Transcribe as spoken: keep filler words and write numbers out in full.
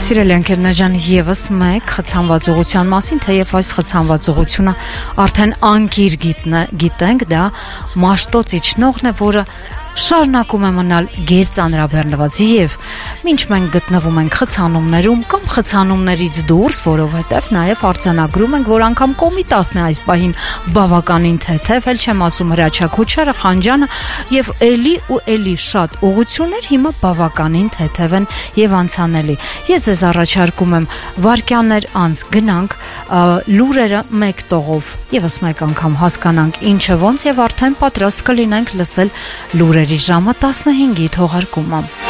Սիրելի ընկերներ ջան, եւս մեկ խցանված ուղղության մասին, թեև այս խցանված ուղղությունը արդեն անկիր գիտենք, դա Մաշտոց իջնողն է, որը շարունակում է մնալ գերծանրաբեռնված եւ մինչ մենք գտնվում ենք խցանումներում կամ խցանումներից դուրս, որովհետեւ նաեւ արձանագրում ենք, որ անգամ Կոմիտասն է այս պահին բավականին թեթև, էլ չեմ ասում Հրաչյա Քոչարը, Խանջյանը եւ էլի ու էլի շատ ուղղություններ հիմա բավականին թեթև են եւ անցանելի։ Ես ձեզ առաջարկում եմ վարքյաններ անց գնանք լուրերը մեկ տողով եւս մեկ անգամ հասկանանք ինչը ոնց եւ արդեն պատրաստ կլինենք լսել լուրերը ժամը տասնհինգի թողարկումը։